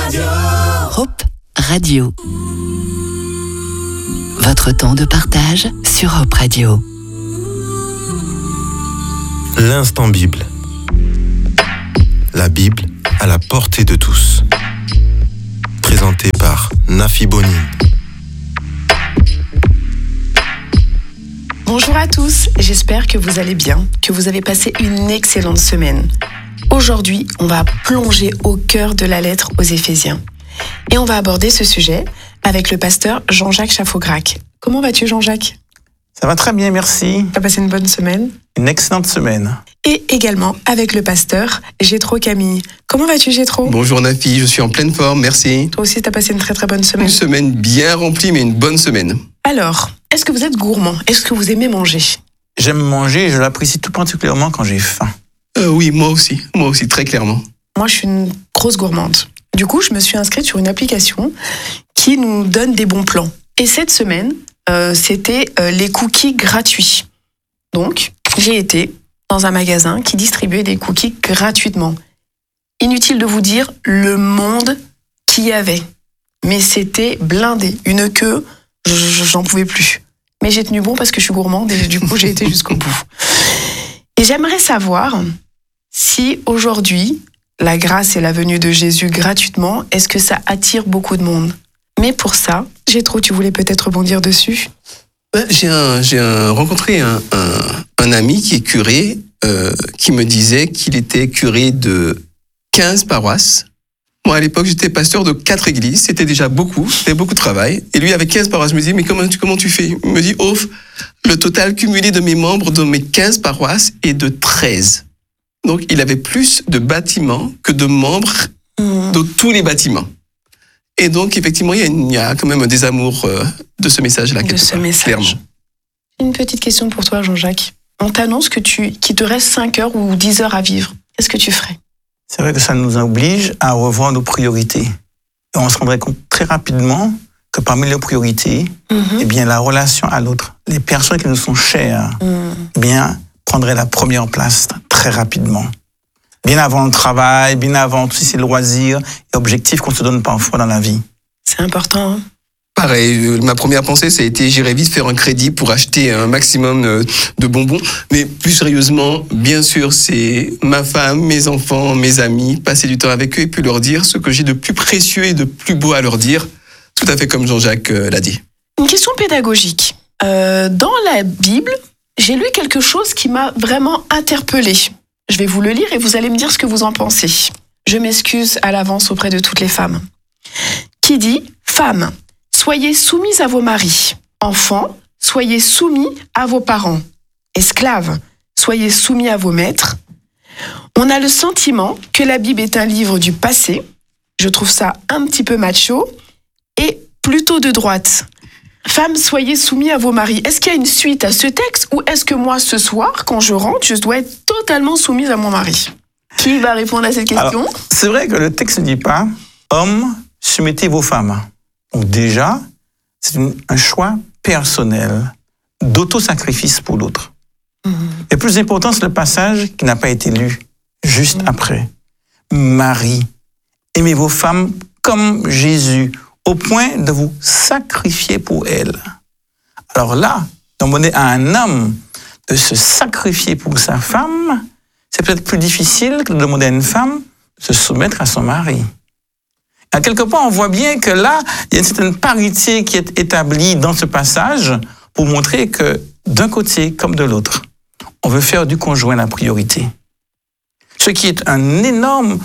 Hope Radio. Votre temps de partage sur Hope Radio. L'instant Bible. La Bible à la portée de tous. Présenté par Nafi Bonin. Bonjour à tous, j'espère que vous allez bien, que vous avez passé une excellente semaine. Aujourd'hui, on va plonger au cœur de la lettre aux Éphésiens. Et on va aborder ce sujet avec le pasteur Jean-Jacques Chafaugrac. Comment vas-tu, Jean-Jacques ? Ça va très bien, merci. T'as passé une bonne semaine ? Une excellente semaine. Et également avec le pasteur Gétro Camille. Comment vas-tu, Gétro ? Bonjour Nafi, je suis en pleine forme, merci. Toi aussi, t'as passé une très très bonne semaine. Une semaine bien remplie, mais une bonne semaine. Alors, est-ce que vous êtes gourmand ? Est-ce que vous aimez manger ? J'aime manger et je l'apprécie tout particulièrement quand j'ai faim. Oui, moi aussi, très clairement. Moi, je suis une grosse gourmande. Du coup, je me suis inscrite sur une application qui nous donne des bons plans. Et cette semaine, c'était les cookies gratuits. Donc, j'ai été dans un magasin qui distribuait des cookies gratuitement. Inutile de vous dire le monde qu'il y avait. Mais c'était blindé. Une queue, j'en pouvais plus. Mais j'ai tenu bon parce que je suis gourmande et du coup, j'ai été jusqu'au bout. Et j'aimerais savoir si aujourd'hui, la grâce et la venue de Jésus gratuitement, est-ce que ça attire beaucoup de monde ? Mais pour ça, Gétro, tu voulais peut-être rebondir dessus ? J'ai rencontré un ami qui est curé, qui me disait qu'il était curé de 15 paroisses. Moi, à l'époque, j'étais pasteur de 4 églises. C'était déjà beaucoup, c'était beaucoup de travail. Et lui, avec 15 paroisses, je me dis, mais comment tu fais ? Il me dit, le total cumulé de mes membres de mes 15 paroisses est de 13. Donc, il avait plus de bâtiments que de membres de tous les bâtiments. Et donc, effectivement, il y a quand même un désamour de ce message-là. De ce message. Clairement. Une petite question pour toi, Jean-Jacques. On t'annonce qu'il te reste 5 heures ou 10 heures à vivre. Qu'est-ce que tu ferais ? C'est vrai que ça nous oblige à revoir nos priorités. Et on se rendrait compte très rapidement que parmi les priorités, eh bien, la relation à l'autre, les personnes qui nous sont chères, eh bien, prendraient la première place très rapidement. Bien avant le travail, bien avant tous ces loisirs et objectifs qu'on se donne parfois dans la vie. C'est important, hein ? Pareil, ma première pensée, ça a été j'irai vite faire un crédit pour acheter un maximum de bonbons. Mais plus sérieusement, bien sûr, c'est ma femme, mes enfants, mes amis, passer du temps avec eux et puis leur dire ce que j'ai de plus précieux et de plus beau à leur dire, tout à fait comme Jean-Jacques l'a dit. Une question pédagogique. Dans la Bible, j'ai lu quelque chose qui m'a vraiment interpellée. Je vais vous le lire et vous allez me dire ce que vous en pensez. Je m'excuse à l'avance auprès de toutes les femmes. Qui dit « Femmes, soyez soumises à vos maris. Enfants, soyez soumis à vos parents. Esclaves, soyez soumis à vos maîtres. » On a le sentiment que la Bible est un livre du passé. Je trouve ça un petit peu macho et plutôt de droite. Femmes, soyez soumis à vos maris. Est-ce qu'il y a une suite à ce texte ou est-ce que moi, ce soir, quand je rentre, je dois être totalement soumise à mon mari ? Qui va répondre à cette question ? Alors, c'est vrai que le texte ne dit pas « Hommes, soumettez vos femmes ». Donc déjà, c'est un choix personnel d'auto-sacrifice pour l'autre. Et plus important, c'est le passage qui n'a pas été lu juste après. Marie, aimez vos femmes comme Jésus, au point de vous sacrifier pour elles. Alors là, demander à un homme de se sacrifier pour sa femme, c'est peut-être plus difficile que de demander à une femme de se soumettre à son mari. À quelque part, on voit bien que là, il y a une certaine parité qui est établie dans ce passage pour montrer que d'un côté comme de l'autre, on veut faire du conjoint la priorité. Ce qui est un énorme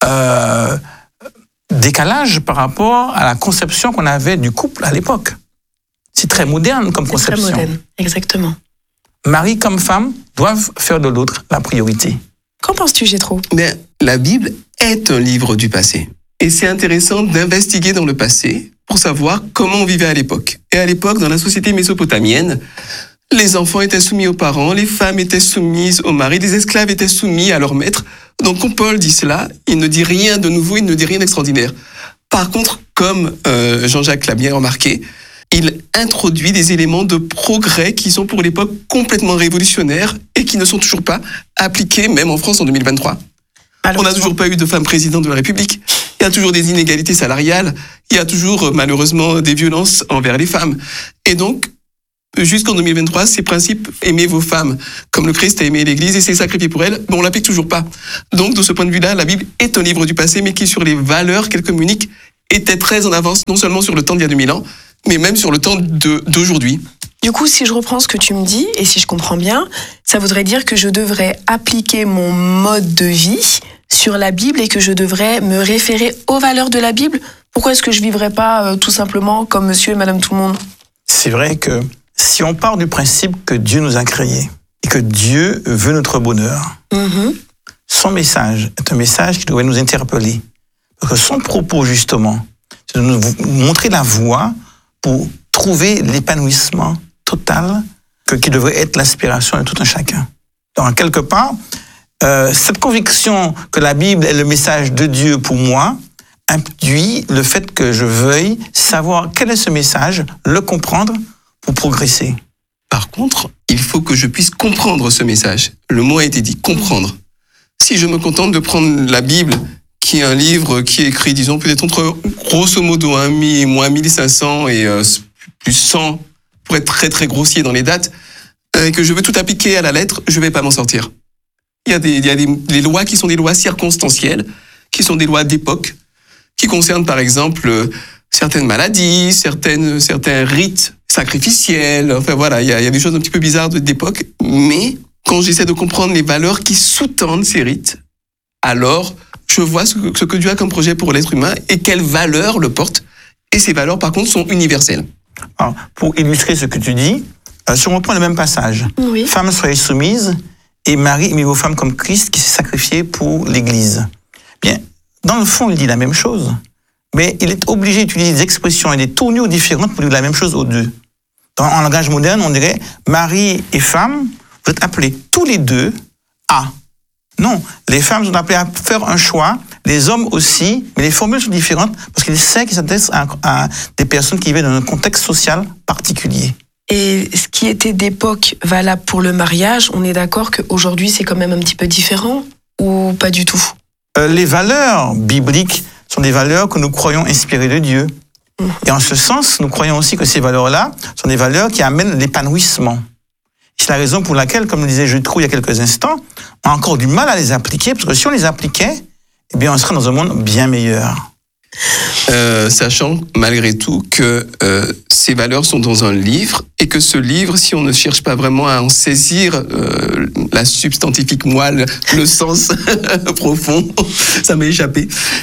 décalage par rapport à la conception qu'on avait du couple à l'époque. C'est très moderne comme conception. Très moderne, exactement. Mari comme femme doivent faire de l'autre la priorité. Qu'en penses-tu, Gétro ? Mais la Bible est un livre du passé. Et c'est intéressant d'investiguer dans le passé pour savoir comment on vivait à l'époque. Et à l'époque, dans la société mésopotamienne, les enfants étaient soumis aux parents, les femmes étaient soumises aux maris, les esclaves étaient soumis à leurs maîtres. Donc quand Paul dit cela, il ne dit rien de nouveau, il ne dit rien d'extraordinaire. Par contre, comme Jean-Jacques l'a bien remarqué, il introduit des éléments de progrès qui sont pour l'époque complètement révolutionnaires et qui ne sont toujours pas appliqués, même en France en 2023. On n'a toujours pas eu de femme présidente de la République. Il y a toujours des inégalités salariales, il y a toujours malheureusement des violences envers les femmes. Et donc, jusqu'en 2023, ces principes, aimez vos femmes comme le Christ a aimé l'Église et s'est sacrifié pour elle, on l'applique toujours pas. Donc, de ce point de vue-là, la Bible est un livre du passé, mais qui, sur les valeurs qu'elle communique, était très en avance, non seulement sur le temps d'il y a 2000 ans, mais même sur le temps d'aujourd'hui. Du coup, si je reprends ce que tu me dis, et si je comprends bien, ça voudrait dire que je devrais appliquer mon mode de vie sur la Bible et que je devrais me référer aux valeurs de la Bible. Pourquoi est-ce que je vivrais pas tout simplement comme monsieur et madame tout le monde ? C'est vrai que si on part du principe que Dieu nous a créés et que Dieu veut notre bonheur, son message est un message qui devrait nous interpeller. Parce que son propos, justement, c'est de nous montrer la voie pour trouver l'épanouissement total qui devrait être l'aspiration de tout un chacun. Donc, quelque part, cette conviction que la Bible est le message de Dieu pour moi induit le fait que je veuille savoir quel est ce message, le comprendre pour progresser. Par contre, il faut que je puisse comprendre ce message. Le mot a été dit, comprendre. Si je me contente de prendre la Bible, qui est un livre qui est écrit, disons, peut-être entre grosso modo moins 1500 et plus 100, pour être très très grossier dans les dates, et que je veux tout appliquer à la lettre, je vais pas m'en sortir. Il y a des lois qui sont des lois circonstancielles, qui sont des lois d'époque, qui concernent par exemple certaines maladies, certains rites sacrificiels. Enfin voilà, il y a des choses un petit peu bizarres d'époque. Mais quand j'essaie de comprendre les valeurs qui sous-tendent ces rites, alors je vois ce que Dieu a comme projet pour l'être humain et quelles valeurs le portent. Et ces valeurs, par contre, sont universelles. Alors, pour illustrer ce que tu dis, si on reprend le même passage, Oui. Femmes, soyez soumises, et Marie, aimez vos femmes comme Christ qui s'est sacrifié pour l'Église. Bien, dans le fond, il dit la même chose, mais il est obligé d'utiliser des expressions et des tournures différentes pour dire la même chose aux deux. En langage moderne, on dirait Marie et femme, vous êtes appelés tous les deux à. Non, les femmes sont appelées à faire un choix, les hommes aussi, mais les formules sont différentes parce qu'il sait qu'ils s'adressent à des personnes qui vivent dans un contexte social particulier. Et ce qui était d'époque valable pour le mariage, on est d'accord qu'aujourd'hui c'est quand même un petit peu différent ou pas du tout ? Les valeurs bibliques sont des valeurs que nous croyons inspirées de Dieu. Et en ce sens, nous croyons aussi que ces valeurs-là sont des valeurs qui amènent l'épanouissement. C'est la raison pour laquelle, comme le disait Jutro il y a quelques instants, on a encore du mal à les appliquer, parce que si on les appliquait, eh bien, on serait dans un monde bien meilleur. Sachant malgré tout que ces valeurs sont dans un livre et que ce livre, si on ne cherche pas vraiment à en saisir la substantifique moelle, le sens profond, ça m'est échappé,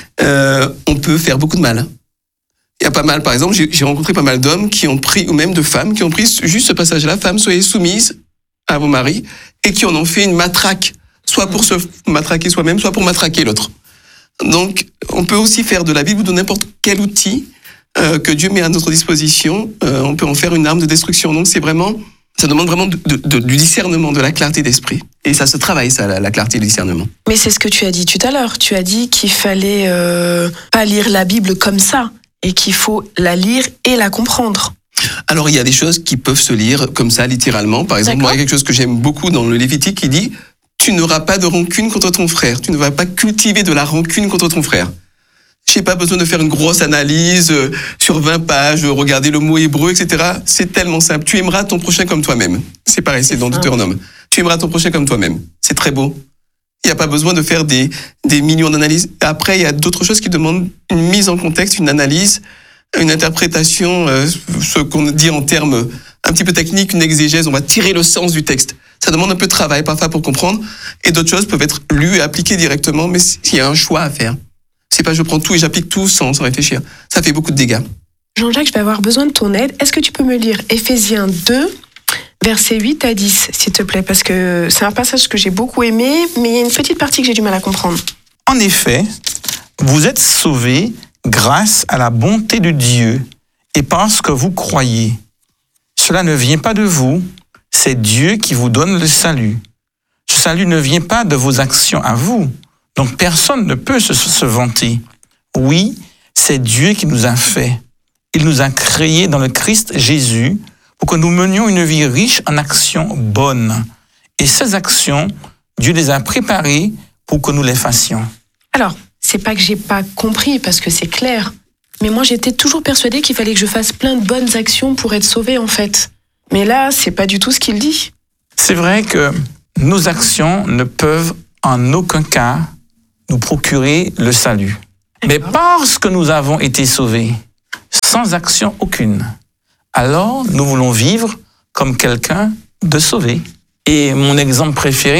on peut faire beaucoup de mal. Il y a pas mal, par exemple, j'ai rencontré pas mal d'hommes qui ont pris, ou même de femmes, qui ont pris juste ce passage-là, femmes, soyez soumises à vos maris, et qui en ont fait une matraque, soit pour se matraquer soi-même, soit pour matraquer l'autre. Donc, on peut aussi faire de la Bible ou de n'importe quel outil que Dieu met à notre disposition, on peut en faire une arme de destruction. Donc, ça demande vraiment du discernement, de la clarté d'esprit. Et ça se travaille, ça, la clarté et le discernement. Mais c'est ce que tu as dit tout à l'heure. Tu as dit qu'il fallait pas lire la Bible comme ça, et qu'il faut la lire et la comprendre. Alors, il y a des choses qui peuvent se lire comme ça, littéralement. Par exemple, moi, il y a quelque chose que j'aime beaucoup dans le Lévitique qui dit « Tu n'auras pas de rancune contre ton frère. Tu ne vas pas cultiver de la rancune contre ton frère. » J'ai pas besoin de faire une grosse analyse sur 20 pages, regarder le mot hébreu, etc. C'est tellement simple. Tu aimeras ton prochain comme toi-même. C'est pareil, c'est dans Deutéronome. Tu aimeras ton prochain comme toi-même. C'est très beau. Il n'y a pas besoin de faire des millions d'analyses. Après, il y a d'autres choses qui demandent une mise en contexte, une analyse, une interprétation, ce qu'on dit en termes un petit peu techniques, une exégèse. On va tirer le sens du texte. Ça demande un peu de travail parfois pour comprendre. Et d'autres choses peuvent être lues et appliquées directement, mais il y a un choix à faire. C'est pas je prends tout et j'applique tout sans réfléchir. Ça fait beaucoup de dégâts. Jean-Jacques, je vais avoir besoin de ton aide. Est-ce que tu peux me lire Éphésiens 2, versets 8 à 10, s'il te plaît, parce que c'est un passage que j'ai beaucoup aimé, mais il y a une petite partie que j'ai du mal à comprendre. En effet, vous êtes sauvés grâce à la bonté de Dieu et parce que vous croyez. Cela ne vient pas de vous, c'est Dieu qui vous donne le salut. Ce salut ne vient pas de vos actions à vous, donc personne ne peut se vanter. Oui, c'est Dieu qui nous a fait. Il nous a créés dans le Christ Jésus pour que nous menions une vie riche en actions bonnes. Et ces actions, Dieu les a préparées pour que nous les fassions. Alors, c'est pas que j'ai pas compris, parce que c'est clair. Mais moi, j'étais toujours persuadée qu'il fallait que je fasse plein de bonnes actions pour être sauvée, en fait. Mais là, c'est pas du tout ce qu'il dit. C'est vrai que nos actions ne peuvent en aucun cas nous procurer le salut. Mais parce que nous avons été sauvés, sans action aucune, alors nous voulons vivre comme quelqu'un de sauvé. Et mon exemple préféré,